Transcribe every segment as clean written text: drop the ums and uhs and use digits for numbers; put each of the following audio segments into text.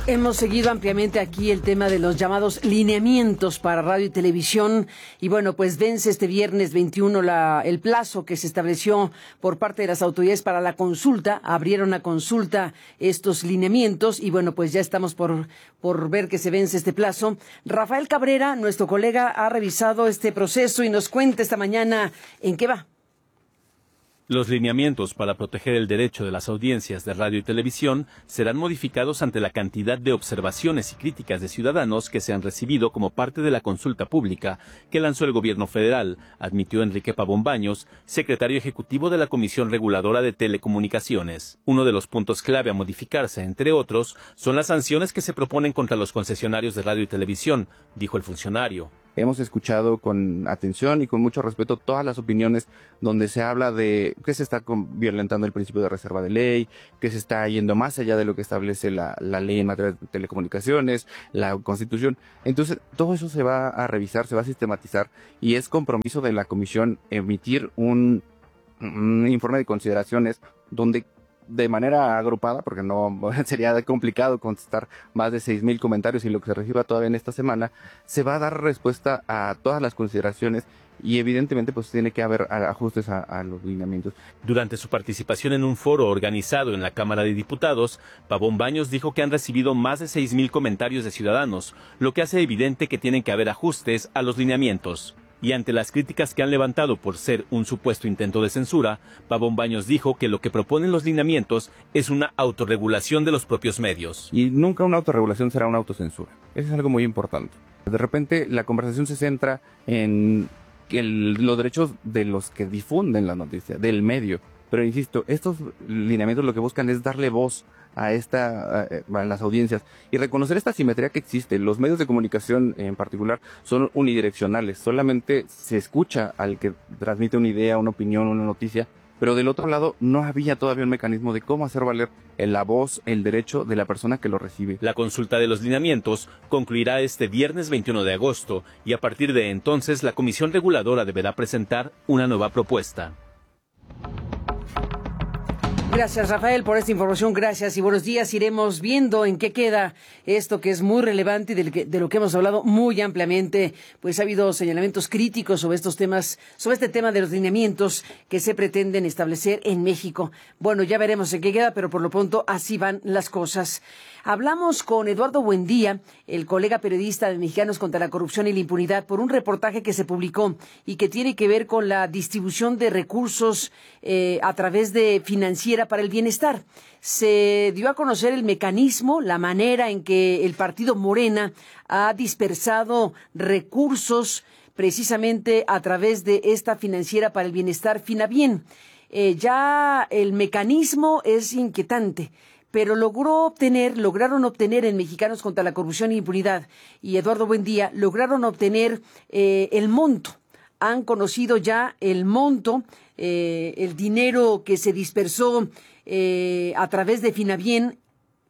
Hemos seguido ampliamente aquí el tema de los llamados lineamientos para radio y televisión y bueno, pues vence este viernes 21 el plazo que se estableció por parte de las autoridades para la consulta. Abrieron a consulta estos lineamientos y bueno, pues ya estamos por ver que se vence este plazo. Rafael Cabrera, nuestro colega, ha revisado este proceso y nos cuenta esta mañana en qué va. Los lineamientos para proteger el derecho de las audiencias de radio y televisión serán modificados ante la cantidad de observaciones y críticas de ciudadanos que se han recibido como parte de la consulta pública que lanzó el gobierno federal, admitió Enrique Pavón Baños, secretario ejecutivo de la Comisión Reguladora de Telecomunicaciones. Uno de los puntos clave a modificarse, entre otros, son las sanciones que se proponen contra los concesionarios de radio y televisión, dijo el funcionario. Hemos escuchado con atención y con mucho respeto todas las opiniones donde se habla de que se está violentando el principio de reserva de ley, que se está yendo más allá de lo que establece la ley en materia de telecomunicaciones, la Constitución. Entonces, todo eso se va a revisar, se va a sistematizar y es compromiso de la Comisión emitir un informe de consideraciones donde de manera agrupada, porque no sería complicado contestar más de 6,000 comentarios y lo que se reciba todavía en esta semana, se va a dar respuesta a todas las consideraciones y evidentemente pues tiene que haber ajustes a los lineamientos. Durante su participación en un foro organizado en la Cámara de Diputados, Pavón Baños dijo que han recibido más de 6,000 comentarios de ciudadanos, lo que hace evidente que tienen que haber ajustes a los lineamientos. Y ante las críticas que han levantado por ser un supuesto intento de censura, Pavón Baños dijo que lo que proponen los lineamientos es una autorregulación de los propios medios. Y nunca una autorregulación será una autocensura. Eso es algo muy importante. De repente la conversación se centra en los derechos de los que difunden la noticia, del medio. Pero insisto, estos lineamientos lo que buscan es darle voz a las audiencias y reconocer esta asimetría que existe. Los medios de comunicación en particular son unidireccionales, solamente se escucha al que transmite una idea, una opinión, una noticia, pero del otro lado no había todavía un mecanismo de cómo hacer valer la voz, el derecho de la persona que lo recibe. La consulta de los lineamientos concluirá este viernes 21 de agosto y a partir de entonces la Comisión Reguladora deberá presentar una nueva propuesta. Gracias, Rafael, por esta información. Gracias y buenos días. Iremos viendo en qué queda esto que es muy relevante y de lo que hemos hablado muy ampliamente. Pues ha habido señalamientos críticos sobre estos temas, sobre este tema de los lineamientos que se pretenden establecer en México. Bueno, ya veremos en qué queda, pero por lo pronto así van las cosas. Hablamos con Eduardo Buendía, el colega periodista de Mexicanos contra la Corrupción y la Impunidad, por un reportaje que se publicó y que tiene que ver con la distribución de recursos a través de Financiera para el Bienestar. Se dio a conocer el mecanismo, la manera en que el partido Morena ha dispersado recursos precisamente a través de esta Financiera para el Bienestar, Finabien. Ya el mecanismo es inquietante, pero lograron obtener en Mexicanos contra la Corrupción e Impunidad y Eduardo Buendía lograron obtener el monto. Han conocido ya el monto, el dinero que se dispersó a través de Finabien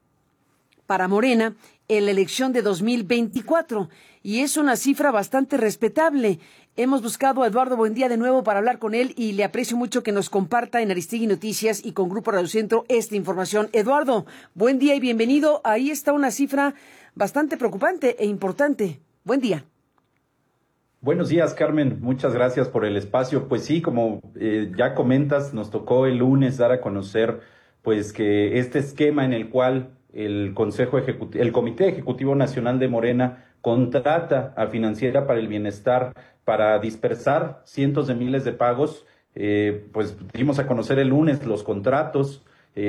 para Morena en la elección de 2024 y es una cifra bastante respetable. Hemos buscado a Eduardo Buendía de nuevo para hablar con él y le aprecio mucho que nos comparta en Aristegui Noticias y con Grupo Radio Centro esta información. Eduardo, buen día y bienvenido. Ahí está una cifra bastante preocupante e importante. Buen día. Buenos días, Carmen. Muchas gracias por el espacio. Pues sí, como ya comentas, nos tocó el lunes dar a conocer pues que este esquema en el cual el Comité Ejecutivo Nacional de Morena contrata a Financiera para el Bienestar para dispersar cientos de miles de pagos. Pues dimos a conocer el lunes los contratos.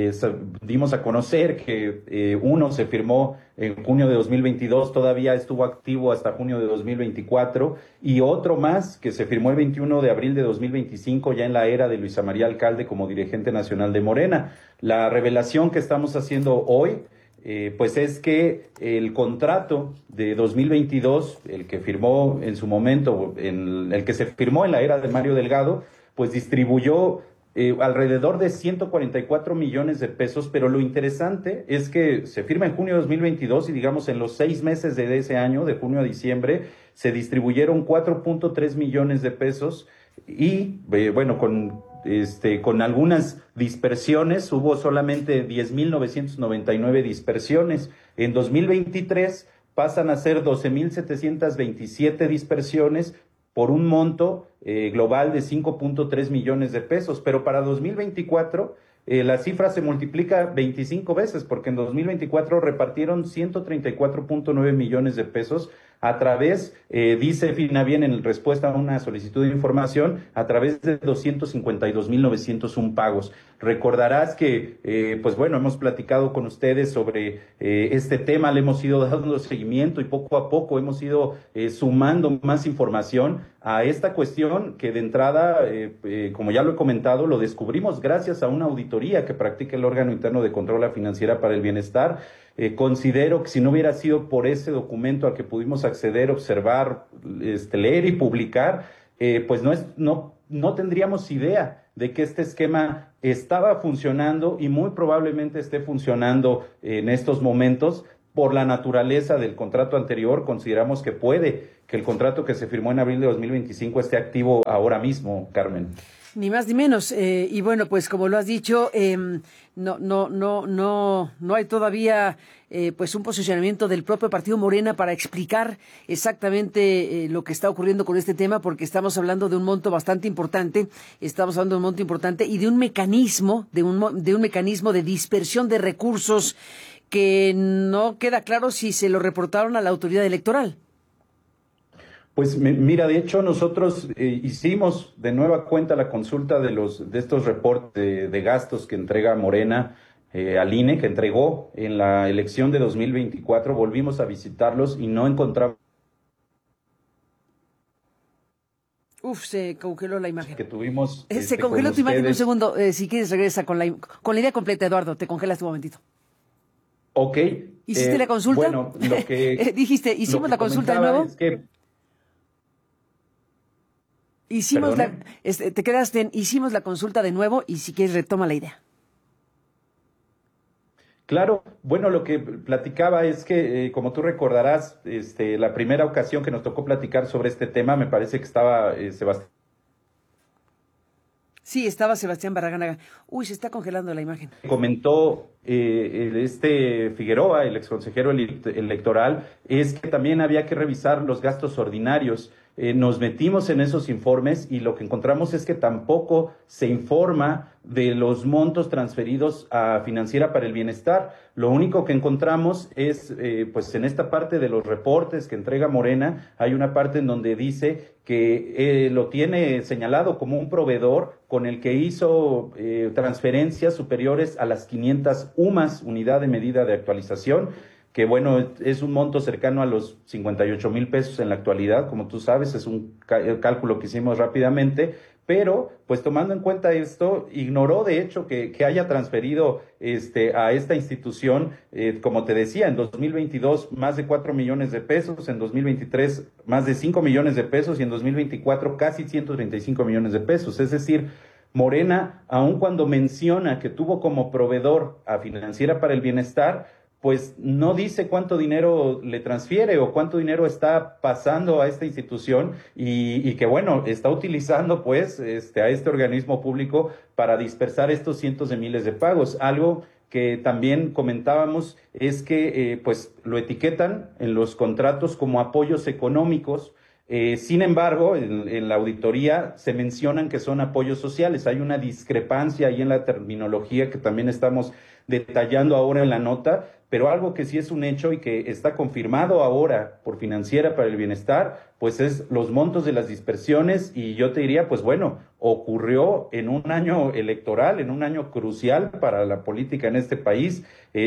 Dimos a conocer que uno se firmó en junio de 2022, todavía estuvo activo hasta junio de 2024, y otro más que se firmó el 21 de abril de 2025, ya en la era de Luisa María Alcalde como dirigente nacional de Morena. La revelación que estamos haciendo hoy, pues es que el contrato de 2022, el que firmó en su momento, el que se firmó en la era de Mario Delgado, pues distribuyó alrededor de 144 millones de pesos, pero lo interesante es que se firma en junio de 2022 y digamos en los 6 meses de ese año, de junio a diciembre, se distribuyeron 4.3 millones de pesos y bueno, con con algunas dispersiones, hubo solamente 10,999 dispersiones. En 2023 pasan a ser 12,727 dispersiones por un monto global de 5.3 millones de pesos. Pero para 2024 la cifra se multiplica 25 veces, porque en 2024 repartieron 134.9 millones de pesos a través, dice Finavien en respuesta a una solicitud de información, a través de 252,901 pagos. Recordarás que, pues bueno, hemos platicado con ustedes sobre este tema, le hemos ido dando seguimiento y poco a poco hemos ido sumando más información a esta cuestión que de entrada, como ya lo he comentado, lo descubrimos gracias a una auditoría que practica el órgano interno de control financiera para el bienestar. Considero que si no hubiera sido por ese documento al que pudimos acceder, observar, leer y publicar, pues no tendríamos idea de que este esquema estaba funcionando y muy probablemente esté funcionando en estos momentos. Por la naturaleza del contrato anterior, consideramos que puede que el contrato que se firmó en abril de 2025 esté activo ahora mismo, Carmen. Ni más ni menos. Y bueno, pues como lo has dicho, no hay todavía pues un posicionamiento del propio partido Morena para explicar exactamente lo que está ocurriendo con este tema, porque estamos hablando de un monto bastante importante, y de un mecanismo, de un mecanismo de dispersión de recursos que no queda claro si se lo reportaron a la autoridad electoral. Pues mira, de hecho nosotros hicimos de nueva cuenta la consulta de estos reportes de gastos que entrega Morena al INE, que entregó en la elección de 2024. Volvimos a visitarlos y no encontramos. Se congeló la imagen. Que tuvimos. Se congeló tu imagen un segundo. Si quieres regresa con la idea completa, Eduardo. Te congelas un momentito. Ok. ¿Hiciste la consulta? Bueno, lo que dijiste, ¿hicimos la consulta de nuevo? Es que hicimos te quedaste en hicimos la consulta de nuevo y si quieres retoma la idea. Claro, bueno, lo que platicaba es que, como tú recordarás, la primera ocasión que nos tocó platicar sobre este tema, me parece que estaba Sebastián. Sí, estaba Sebastián Barragán. Se está congelando la imagen. Comentó Figueroa, el exconsejero electoral, es que también había que revisar los gastos ordinarios. Nos metimos en esos informes y lo que encontramos es que tampoco se informa de los montos transferidos a Financiera para el Bienestar. Lo único que encontramos es, pues en esta parte de los reportes que entrega Morena, hay una parte en donde dice que lo tiene señalado como un proveedor con el que hizo transferencias superiores a las 500 UMAS, unidad de medida de actualización, que bueno, es un monto cercano a los 58,000 pesos en la actualidad, como tú sabes, es un cálculo que hicimos rápidamente, pero pues tomando en cuenta esto, ignoró de hecho que haya transferido a esta institución, como te decía, en 2022 más de 4 millones de pesos, en 2023 más de 5 millones de pesos y en 2024 casi 135 millones de pesos, es decir, Morena, aun cuando menciona que tuvo como proveedor a Financiera para el Bienestar, pues no dice cuánto dinero le transfiere o cuánto dinero está pasando a esta institución y que bueno, está utilizando pues a este organismo público para dispersar estos cientos de miles de pagos. Algo que también comentábamos es que pues lo etiquetan en los contratos como apoyos económicos. Sin embargo, en la auditoría se mencionan que son apoyos sociales. Hay una discrepancia ahí en la terminología que también estamos detallando ahora en la nota, pero algo que sí es un hecho y que está confirmado ahora por Financiera para el Bienestar, pues es los montos de las dispersiones y yo te diría, pues bueno, ocurrió en un año electoral, en un año crucial para la política en este país,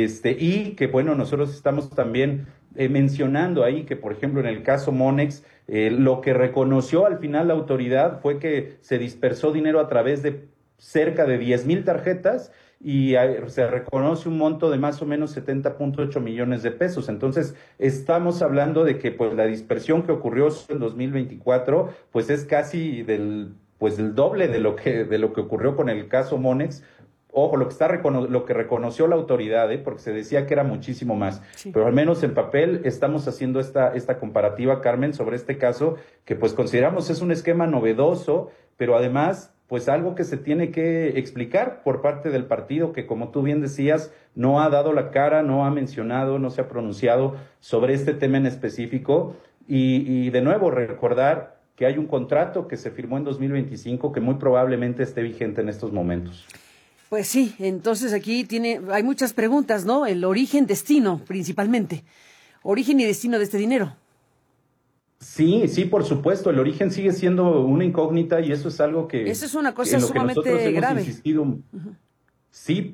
y que bueno, nosotros estamos también mencionando ahí que, por ejemplo, en el caso Monex, lo que reconoció al final la autoridad fue que se dispersó dinero a través de cerca de 10,000 tarjetas y se reconoce un monto de más o menos 70.8 millones de pesos. Entonces, estamos hablando de que pues la dispersión que ocurrió en 2024 pues es casi del doble de lo que ocurrió con el caso Monex. Ojo, lo que reconoció la autoridad, porque se decía que era muchísimo más. Sí. Pero al menos en papel estamos haciendo esta comparativa, Carmen, sobre este caso que pues consideramos es un esquema novedoso, pero además pues algo que se tiene que explicar por parte del partido que, como tú bien decías, no ha dado la cara, no ha mencionado, no se ha pronunciado sobre este tema en específico. Y de nuevo recordar que hay un contrato que se firmó en 2025 que muy probablemente esté vigente en estos momentos. Pues sí, entonces aquí hay muchas preguntas, ¿no? El origen, destino, principalmente. Origen y destino de este dinero. Sí, sí, por supuesto, el origen sigue siendo una incógnita y eso es algo que Eso es una cosa en lo que sumamente nosotros hemos grave. insistido. Sí.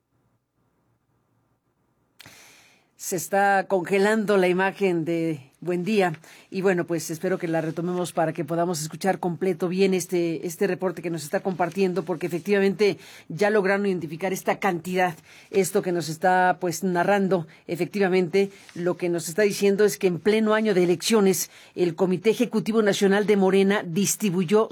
Se está congelando la imagen de Buendía y bueno, pues espero que la retomemos para que podamos escuchar completo bien este reporte que nos está compartiendo, porque efectivamente ya lograron identificar esta cantidad. Esto que nos está pues narrando, efectivamente lo que nos está diciendo es que en pleno año de elecciones el Comité Ejecutivo Nacional de Morena distribuyó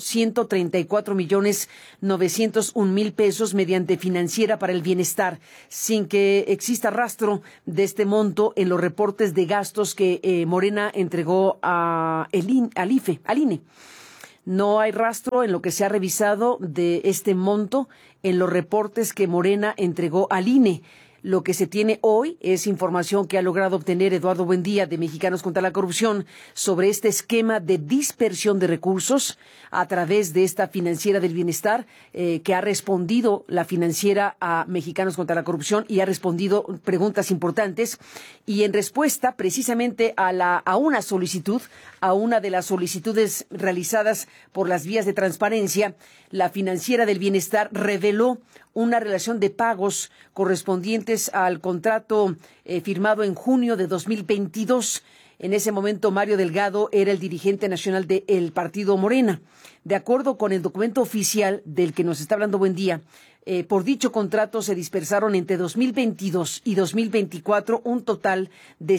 134,901,000 pesos mediante Financiera para el Bienestar, sin que exista rastro de este monto en los reportes de gastos que Morena entregó al INE. No hay rastro en lo que se ha revisado de este monto en los reportes que Morena entregó al INE. Lo que se tiene hoy es información que ha logrado obtener Eduardo Buendía de Mexicanos contra la Corrupción sobre este esquema de dispersión de recursos a través de esta Financiera del Bienestar, que ha respondido la Financiera a Mexicanos contra la Corrupción y ha respondido preguntas importantes. Y en respuesta precisamente a una solicitud, a una de las solicitudes realizadas por las vías de transparencia, la Financiera del Bienestar reveló una relación de pagos correspondientes al contrato firmado en junio de 2022. En ese momento, Mario Delgado era el dirigente nacional del partido Morena. De acuerdo con el documento oficial del que nos está hablando Buendía, por dicho contrato se dispersaron entre 2022 y 2024 un total de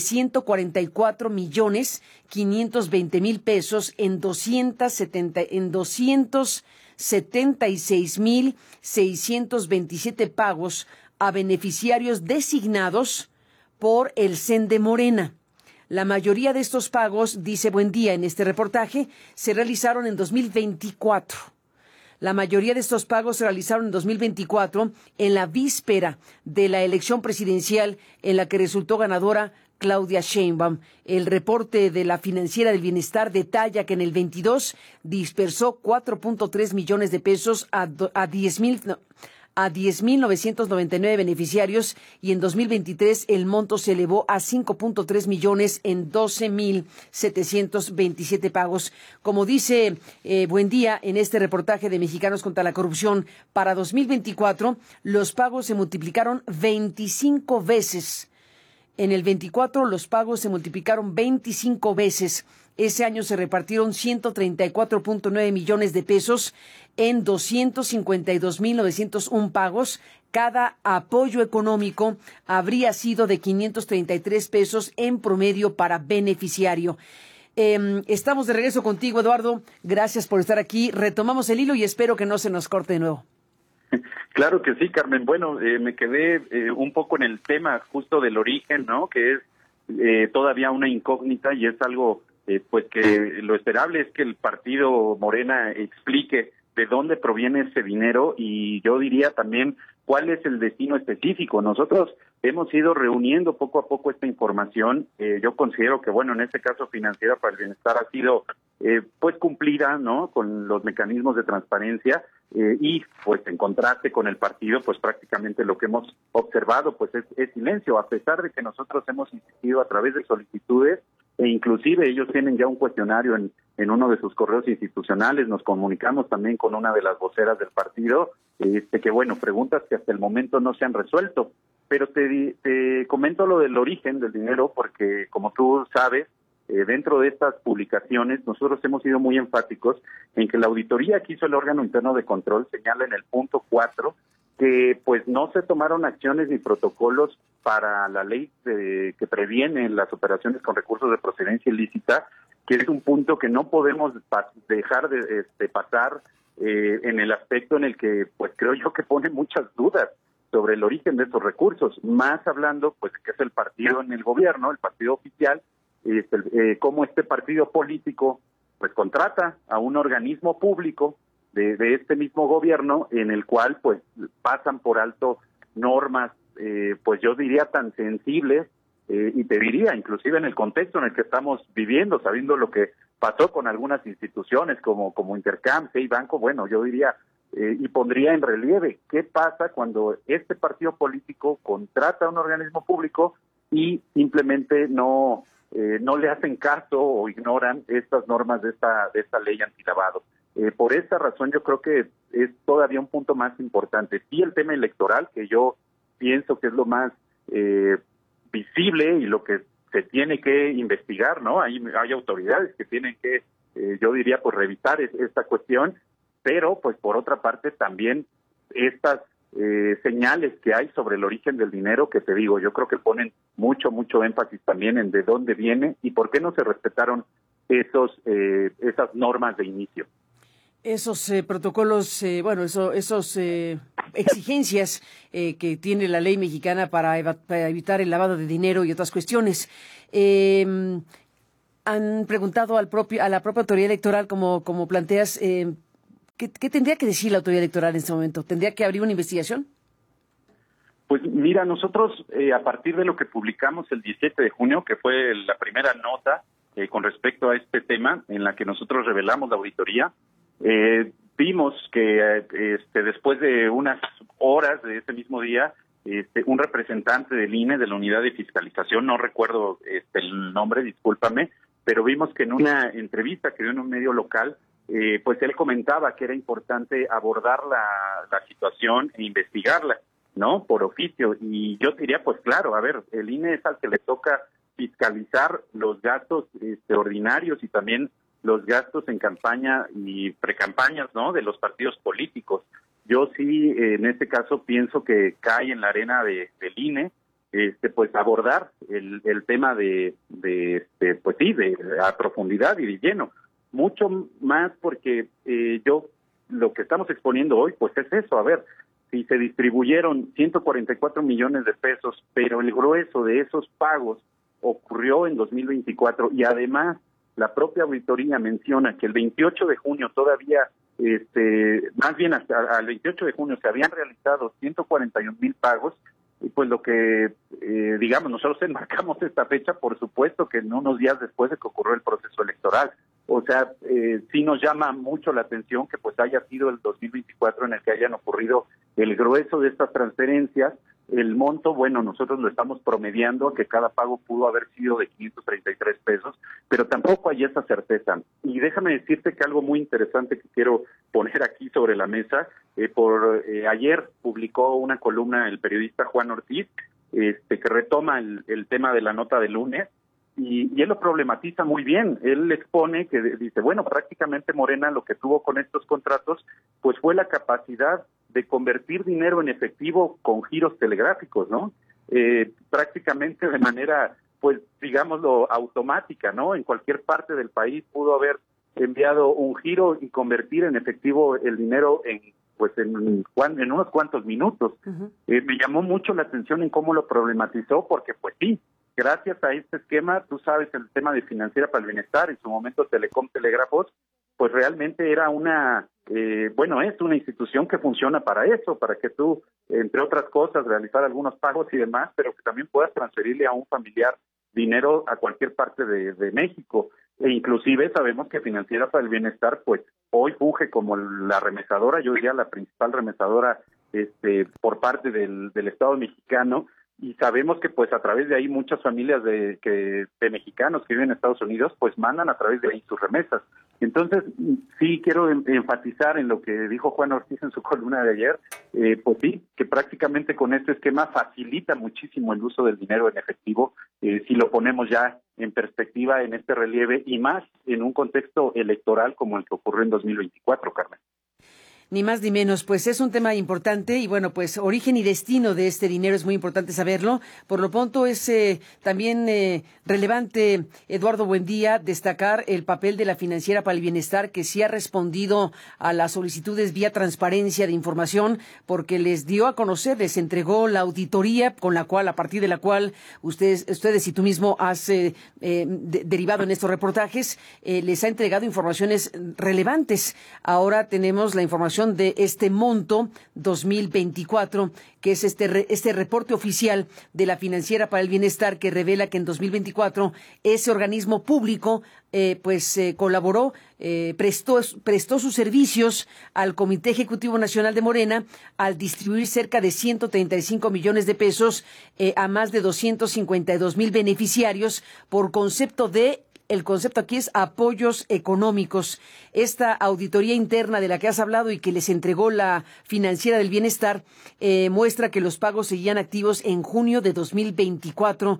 144,520,000 pesos en 276,627 pagos a beneficiarios designados por el CEN de Morena. La mayoría de estos pagos, dice Buendía en este reportaje, se realizaron en 2024. La mayoría de estos pagos se realizaron en 2024, en la víspera de la elección presidencial en la que resultó ganadora Claudia Sheinbaum. El reporte de la Financiera del Bienestar detalla que en el 22 dispersó 4.3 millones de pesos a 10,999 beneficiarios y en 2023 el monto se elevó a 5.3 millones en 12,727 pagos. Como dice Buendía en este reportaje de Mexicanos contra la Corrupción, para 2024 los pagos se multiplicaron 25 veces. En el 24 los pagos se multiplicaron 25 veces. Ese año se repartieron 134.9 millones de pesos en 252,901 pagos. Cada apoyo económico habría sido de 533 pesos en promedio para beneficiario. Estamos de regreso contigo, Eduardo. Gracias por estar aquí. Retomamos el hilo y espero que no se nos corte de nuevo. Claro que sí, Carmen. Bueno, me quedé un poco en el tema justo del origen, ¿no? Que es todavía una incógnita y es algo pues que lo esperable es que el partido Morena explique de dónde proviene ese dinero y yo diría también cuál es el destino específico. Nosotros hemos ido reuniendo poco a poco esta información. Yo considero que, bueno, en este caso Financiera para el Bienestar ha sido pues cumplida, ¿no?, con los mecanismos de transparencia y pues en contraste con el partido, pues prácticamente lo que hemos observado pues es silencio, a pesar de que nosotros hemos insistido a través de solicitudes e inclusive ellos tienen ya un cuestionario en uno de sus correos institucionales. Nos comunicamos también con una de las voceras del partido, que bueno, preguntas que hasta el momento no se han resuelto. Pero te comento lo del origen del dinero porque, como tú sabes, dentro de estas publicaciones nosotros hemos sido muy enfáticos en que la auditoría que hizo el órgano interno de control señala en el punto 4 que pues no se tomaron acciones ni protocolos para la ley que previene las operaciones con recursos de procedencia ilícita, que es un punto que no podemos dejar de pasar en el aspecto en el que pues creo yo que pone muchas dudas sobre el origen de estos recursos, más hablando pues que es el partido en el gobierno, el partido oficial, cómo este partido político pues contrata a un organismo público de este mismo gobierno, en el cual pues pasan por alto normas, pues yo diría tan sensibles, y te diría, inclusive en el contexto en el que estamos viviendo, sabiendo lo que pasó con algunas instituciones como Intercam, y Banco, bueno, yo diría y pondría en relieve qué pasa cuando este partido político contrata a un organismo público y simplemente no le hacen caso o ignoran estas normas de esta ley antilavado. Por esta razón yo creo que es todavía un punto más importante. Sí, el tema electoral, que yo pienso que es lo más visible y lo que se tiene que investigar, ¿no? Hay autoridades que tienen que, yo diría, pues revisar esta cuestión, pero pues por otra parte también estas señales que hay sobre el origen del dinero, que te digo, yo creo que ponen mucho énfasis también en de dónde viene y por qué no se respetaron esas normas de inicio. Esos protocolos, esos exigencias que tiene la ley mexicana para evitar el lavado de dinero y otras cuestiones. Han preguntado a la propia autoridad electoral, como planteas, ¿qué tendría que decir la autoridad electoral en este momento? ¿Tendría que abrir una investigación? Pues mira, nosotros a partir de lo que publicamos el 17 de junio, que fue la primera nota con respecto a este tema, en la que nosotros revelamos la auditoría, vimos que después de unas horas de ese mismo día, un representante del INE, de la unidad de fiscalización, no recuerdo el nombre, discúlpame, pero vimos que en una entrevista que dio en un medio local, pues él comentaba que era importante abordar la situación e investigarla, ¿no? Por oficio. Y yo diría, pues claro, a ver, el INE es al que le toca fiscalizar los gastos ordinarios y también los gastos en campaña y precampañas, ¿no?, de los partidos políticos. Yo sí, en este caso, pienso que cae en la arena del INE, pues abordar el tema pues sí, a profundidad y de lleno. Mucho más porque lo que estamos exponiendo hoy, pues es eso, a ver, si se distribuyeron 144 millones de pesos, pero el grueso de esos pagos ocurrió en 2024 y además la propia auditoría menciona que el 28 de junio todavía, más bien hasta el 28 de junio se habían realizado 141,000 pagos, y pues lo que, digamos, nosotros enmarcamos esta fecha, por supuesto que en unos días después de que ocurrió el proceso electoral. O sea, sí nos llama mucho la atención que pues haya sido el 2024 en el que hayan ocurrido el grueso de estas transferencias. El monto, bueno, nosotros lo estamos promediando, que cada pago pudo haber sido de 533 pesos, pero tampoco hay esa certeza. Y déjame decirte que algo muy interesante que quiero poner aquí sobre la mesa, ayer publicó una columna el periodista Juan Ortiz, que retoma el tema de la nota del lunes, y él lo problematiza muy bien. Él expone que dice, bueno, prácticamente Morena lo que tuvo con estos contratos, pues fue la capacidad de convertir dinero en efectivo con giros telegráficos, ¿no? Prácticamente de manera, pues, digámoslo, automática, ¿no? En cualquier parte del país pudo haber enviado un giro y convertir en efectivo el dinero en unos cuantos minutos. Uh-huh. Me llamó mucho la atención en cómo lo problematizó, porque pues sí, gracias a este esquema, tú sabes, el tema de Financiera para el Bienestar, en su momento Telecom Telégrafos, pues realmente era es una institución que funciona para eso, para que tú, entre otras cosas, realizar algunos pagos y demás, pero que también puedas transferirle a un familiar dinero a cualquier parte de México. E inclusive sabemos que Financiera para el Bienestar, pues hoy funge como la remesadora, yo diría la principal remesadora por parte del Estado mexicano, y sabemos que pues a través de ahí muchas familias de mexicanos que viven en Estados Unidos pues mandan a través de ahí sus remesas. Entonces sí quiero enfatizar en lo que dijo Juan Ortiz en su columna de ayer, pues sí, que prácticamente con este esquema facilita muchísimo el uso del dinero en efectivo, si lo ponemos ya en perspectiva en este relieve y más en un contexto electoral como el que ocurrió en 2024, Carmen. Ni más ni menos, pues es un tema importante y bueno, pues origen y destino de este dinero es muy importante saberlo. Por lo pronto es también relevante, Eduardo Buendía, destacar el papel de la Financiera para el Bienestar, que sí ha respondido a las solicitudes vía transparencia de información, porque les dio a conocer, les entregó la auditoría con la cual, a partir de la cual ustedes y tú mismo has derivado en estos reportajes, les ha entregado informaciones relevantes. Ahora tenemos la información de este monto 2024, que es este reporte oficial de la Financiera para el Bienestar, que revela que en 2024 ese organismo público colaboró, prestó sus servicios al Comité Ejecutivo Nacional de Morena al distribuir cerca de 135 millones de pesos a más de 252,000 beneficiarios por concepto de el concepto aquí es apoyos económicos. Esta auditoría interna de la que has hablado y que les entregó la Financiera del Bienestar muestra que los pagos seguían activos en junio de 2024,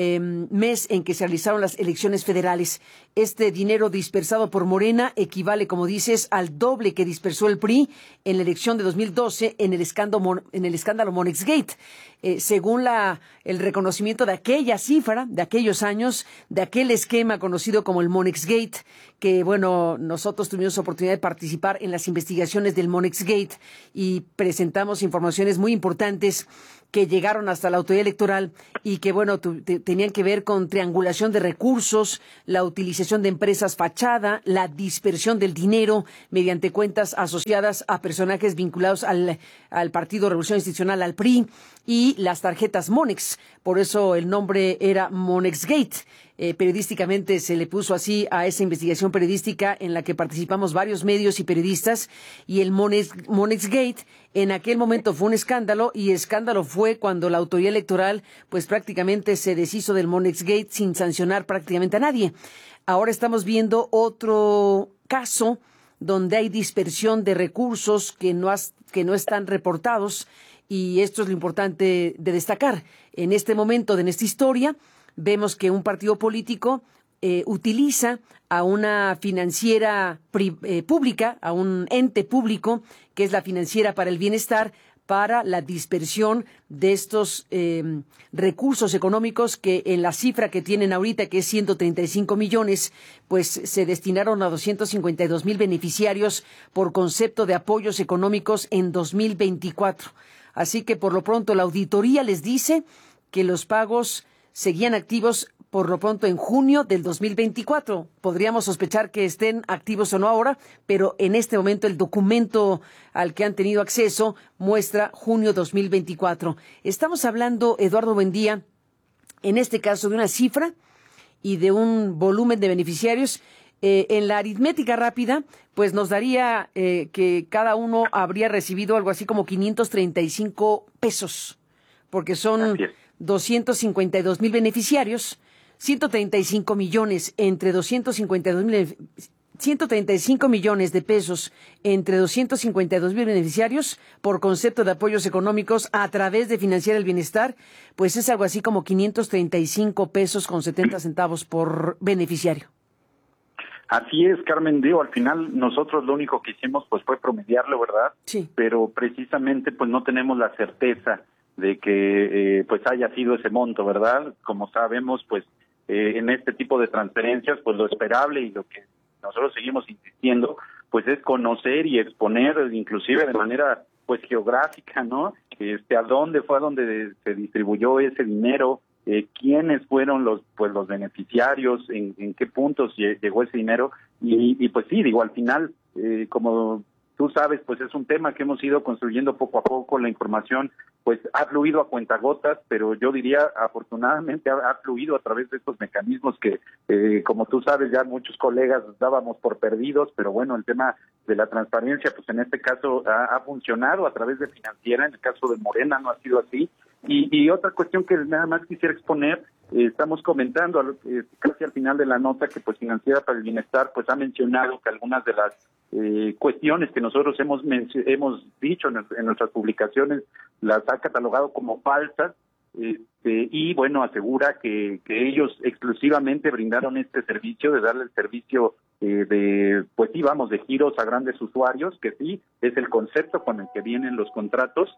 mes en que se realizaron las elecciones federales. Este dinero dispersado por Morena equivale, como dices, al doble que dispersó el PRI en la elección de 2012 en el escándalo Monexgate. Según el reconocimiento de aquella cifra, de aquellos años, de aquel esquema conocido como el Monexgate, que bueno, nosotros tuvimos oportunidad de participar en las investigaciones del Monexgate y presentamos informaciones muy importantes que llegaron hasta la autoridad electoral y que, bueno, tenían que ver con triangulación de recursos, la utilización de empresas fachada, la dispersión del dinero mediante cuentas asociadas a personajes vinculados al Partido Revolución Institucional, al PRI, y las tarjetas Monex. Por eso el nombre era Monexgate. Periodísticamente se le puso así a esa investigación periodística en la que participamos varios medios y periodistas, y el Monexgate en aquel momento fue un escándalo, y escándalo fue cuando la autoridad electoral pues prácticamente se deshizo del Monexgate sin sancionar prácticamente a nadie. Ahora estamos viendo otro caso donde hay dispersión de recursos que no están reportados, y esto es lo importante de destacar. En este momento de nuestra historia vemos que un partido político utiliza a una financiera pública, a un ente público, que es la Financiera para el Bienestar, para la dispersión de estos recursos económicos que en la cifra que tienen ahorita, que es 135 millones, pues se destinaron a 252,000 beneficiarios por concepto de apoyos económicos en 2024. Así que por lo pronto la auditoría les dice que los pagos seguían activos por lo pronto en junio del 2024. Podríamos sospechar que estén activos o no ahora, pero en este momento el documento al que han tenido acceso muestra junio 2024. Estamos hablando, Eduardo Buendía, en este caso de una cifra y de un volumen de beneficiarios. En la aritmética rápida, pues nos daría que cada uno habría recibido algo así como 535 pesos, porque son 252,000 beneficiarios, 135 millones entre 135 millones de pesos entre 252,000 beneficiarios por concepto de apoyos económicos a través de Financiera del Bienestar, pues es algo así como 535 pesos con 70 centavos por beneficiario. Así es, Carmen. Al final nosotros lo único que hicimos pues fue promediarlo, ¿verdad? Sí. Pero precisamente pues no tenemos la certeza de que pues haya sido ese monto, ¿verdad? Como sabemos, pues en este tipo de transferencias, pues lo esperable y lo que nosotros seguimos insistiendo, pues es conocer y exponer, inclusive de manera pues geográfica, ¿no? A dónde fue a donde se distribuyó ese dinero, quiénes fueron los beneficiarios, en qué puntos llegó ese dinero, y pues sí, digo, al final, como tú sabes, pues es un tema que hemos ido construyendo poco a poco. La información pues ha fluido a cuentagotas, pero yo diría afortunadamente ha fluido a través de estos mecanismos que como tú sabes ya muchos colegas dábamos por perdidos, pero bueno, el tema de la transparencia pues en este caso ha funcionado a través de Financiera. En el caso de Morena no ha sido así. Y otra cuestión que nada más quisiera exponer, estamos comentando casi al final de la nota que pues Financiera para el Bienestar pues ha mencionado que algunas de las cuestiones que nosotros hemos dicho en nuestras publicaciones las ha catalogado como falsas. y bueno, asegura que ellos exclusivamente brindaron este servicio, de darle el servicio pues sí, vamos, de giros a grandes usuarios, que sí, es el concepto con el que vienen los contratos,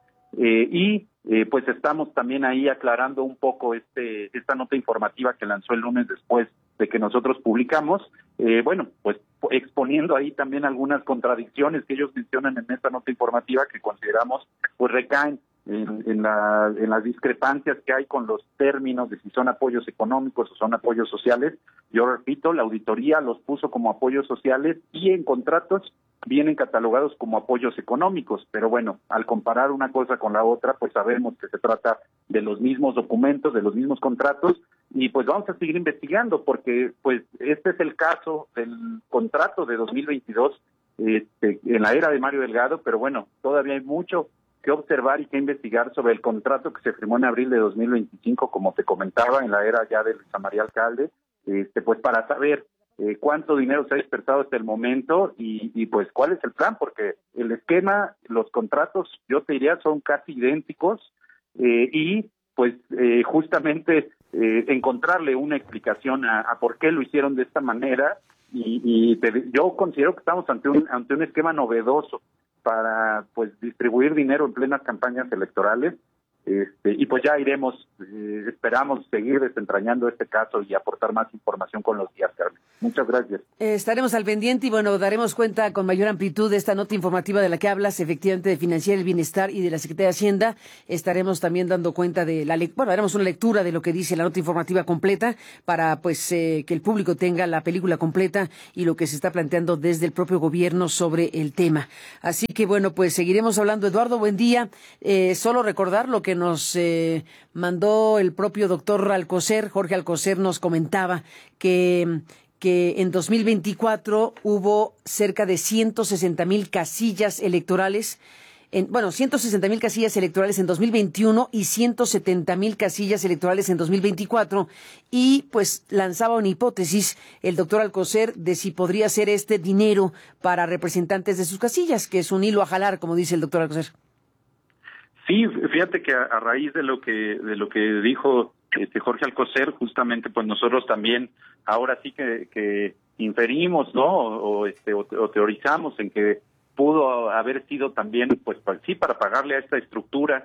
pues estamos también ahí aclarando un poco esta nota informativa que lanzó el lunes después de que nosotros publicamos, bueno, pues exponiendo ahí también algunas contradicciones que ellos mencionan en esta nota informativa que consideramos pues recaen en las discrepancias que hay con los términos de si son apoyos económicos o son apoyos sociales. Yo repito, la auditoría los puso como apoyos sociales y en contratos vienen catalogados como apoyos económicos, pero bueno, al comparar una cosa con la otra, pues sabemos que se trata de los mismos documentos, de los mismos contratos, y pues vamos a seguir investigando, porque pues este es el caso del contrato de 2022 en la era de Mario Delgado, pero bueno, todavía hay mucho que observar y que investigar sobre el contrato que se firmó en abril de 2025, como te comentaba, en la era ya de Luisa María Alcalde, pues para saber cuánto dinero se ha dispersado hasta el momento y pues cuál es el plan, porque el esquema, los contratos, yo te diría, son casi idénticos y pues justamente encontrarle una explicación a por qué lo hicieron de esta manera yo considero que estamos ante un esquema novedoso para pues distribuir dinero en plenas campañas electorales. Y pues ya iremos, esperamos seguir desentrañando este caso y aportar más información con los días, Carmen. Muchas gracias. Estaremos al pendiente y bueno, daremos cuenta con mayor amplitud de esta nota informativa de la que hablas, efectivamente de Financiera del Bienestar y de la Secretaría de Hacienda. Estaremos también dando cuenta de haremos una lectura de lo que dice la nota informativa completa para pues que el público tenga la película completa y lo que se está planteando desde el propio gobierno sobre el tema. Así que bueno, pues seguiremos hablando. Eduardo, buen día. Solo recordar lo que nos mandó el propio doctor Alcocer. Jorge Alcocer nos comentaba que en 2024 hubo cerca de 160,000 casillas electorales, 160,000 casillas electorales en 2021 y 170,000 casillas electorales en 2024. Y pues lanzaba una hipótesis el doctor Alcocer de si podría ser este dinero para representantes de sus casillas, que es un hilo a jalar, como dice el doctor Alcocer. Sí, fíjate que a raíz de lo que dijo Jorge Alcocer, justamente pues nosotros también ahora sí que inferimos, ¿no? O teorizamos en que pudo haber sido también pues sí para pagarle a esta estructura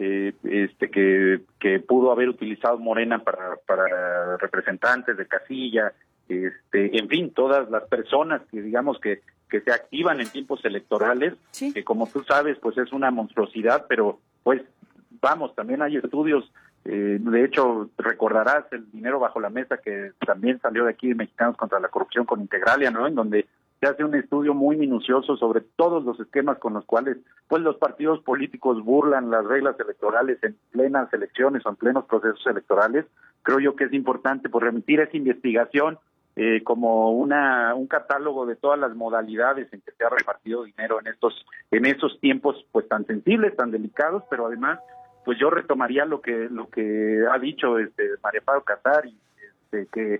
que pudo haber utilizado Morena para representantes de casilla, en fin, todas las personas que digamos que se activan en tiempos electorales, sí, que como tú sabes pues es una monstruosidad, pero pues vamos, también hay estudios, de hecho recordarás el dinero bajo la mesa que también salió de aquí de Mexicanos contra la Corrupción con Integralia, ¿no? En donde se hace un estudio muy minucioso sobre todos los esquemas con los cuales pues los partidos políticos burlan las reglas electorales en plenas elecciones o en plenos procesos electorales. Creo yo que es importante pues remitir esa investigación como un catálogo de todas las modalidades en que se ha repartido dinero en estos tiempos pues tan sensibles, tan delicados, pero además pues yo retomaría lo que ha dicho María Pablo Casar y que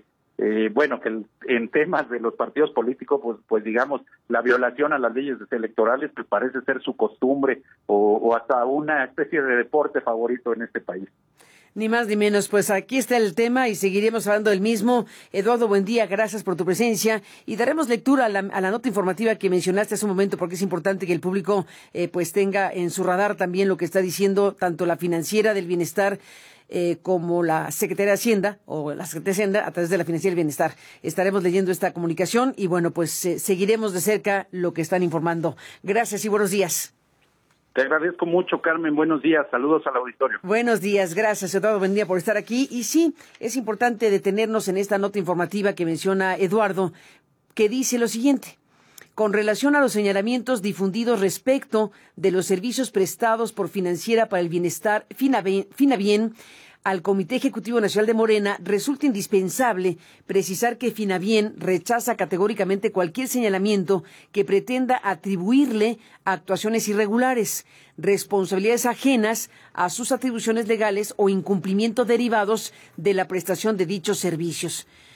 en temas de los partidos políticos pues digamos la violación a las leyes electorales pues parece ser su costumbre o hasta una especie de deporte favorito en este país. Ni más ni menos, pues aquí está el tema y seguiremos hablando del mismo. Eduardo, buen día, gracias por tu presencia y daremos lectura a la nota informativa que mencionaste hace un momento porque es importante que el público pues tenga en su radar también lo que está diciendo tanto la Financiera del Bienestar como la Secretaría de Hacienda o la Secretaría de Hacienda a través de la Financiera del Bienestar. Estaremos leyendo esta comunicación y bueno, pues seguiremos de cerca lo que están informando. Gracias y buenos días. Te agradezco mucho, Carmen. Buenos días. Saludos al auditorio. Buenos días. Gracias, Eduardo. Buen día por estar aquí. Y sí, es importante detenernos en esta nota informativa que menciona Eduardo, que dice lo siguiente. Con relación a los señalamientos difundidos respecto de los servicios prestados por Financiera para el Bienestar, Finabien, al Comité Ejecutivo Nacional de Morena, resulta indispensable precisar que Finabien rechaza categóricamente cualquier señalamiento que pretenda atribuirle actuaciones irregulares, responsabilidades ajenas a sus atribuciones legales o incumplimientos derivados de la prestación de dichos servicios.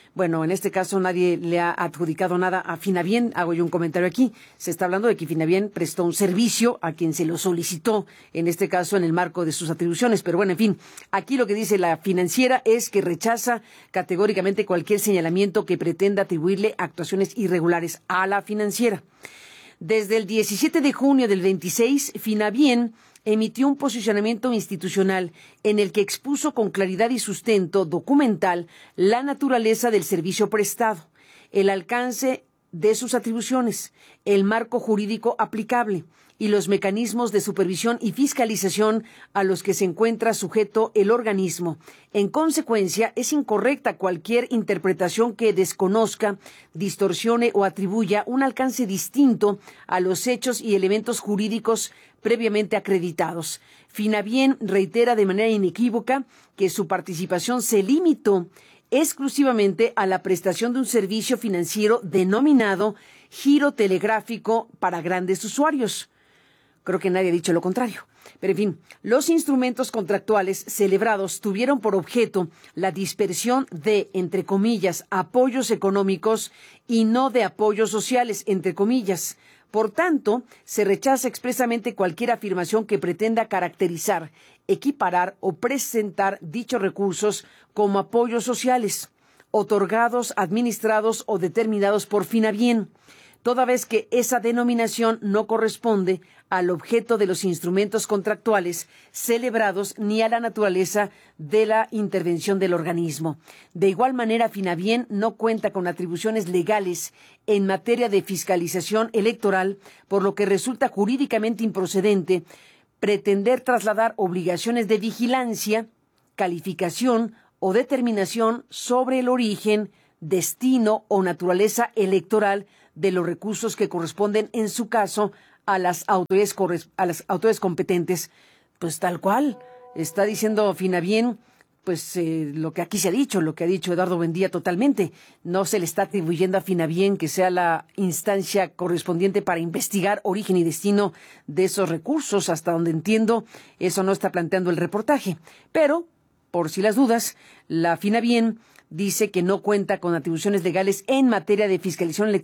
Bueno, en este caso nadie le ha adjudicado nada a Finabien. Hago yo un comentario aquí. Se está hablando de que Finabien prestó un servicio a quien se lo solicitó, en este caso en el marco de sus atribuciones. Pero bueno, en fin, aquí lo que dice la Financiera es que rechaza categóricamente cualquier señalamiento que pretenda atribuirle actuaciones irregulares a la Financiera. Desde el 17 de junio del 26, Finabien emitió un posicionamiento institucional en el que expuso con claridad y sustento documental la naturaleza del servicio prestado, el alcance de sus atribuciones, el marco jurídico aplicable y los mecanismos de supervisión y fiscalización a los que se encuentra sujeto el organismo. En consecuencia, es incorrecta cualquier interpretación que desconozca, distorsione o atribuya un alcance distinto a los hechos y elementos jurídicos previamente acreditados. Finabien reitera de manera inequívoca que su participación se limitó exclusivamente a la prestación de un servicio financiero denominado giro telegráfico para grandes usuarios. Creo que nadie ha dicho lo contrario. Pero en fin, los instrumentos contractuales celebrados tuvieron por objeto la dispersión de, entre comillas, apoyos económicos y no de apoyos sociales, entre comillas. Por tanto, se rechaza expresamente cualquier afirmación que pretenda caracterizar, equiparar o presentar dichos recursos como apoyos sociales, otorgados, administrados o determinados por Finabien, toda vez que esa denominación no corresponde al objeto de los instrumentos contractuales celebrados ni a la naturaleza de la intervención del organismo. De igual manera, Finabien no cuenta con atribuciones legales en materia de fiscalización electoral, por lo que resulta jurídicamente improcedente pretender trasladar obligaciones de vigilancia, calificación o determinación sobre el origen, destino o naturaleza electoral de los recursos que corresponden, en su caso, a las autoridades competentes. Pues tal cual, está diciendo Finabien, pues lo que aquí se ha dicho, lo que ha dicho Eduardo Buendía totalmente. No se le está atribuyendo a Finabien que sea la instancia correspondiente para investigar origen y destino de esos recursos. Hasta donde entiendo, eso no está planteando el reportaje. Pero, por si las dudas, la Finabien dice que no cuenta con atribuciones legales en materia de fiscalización electoral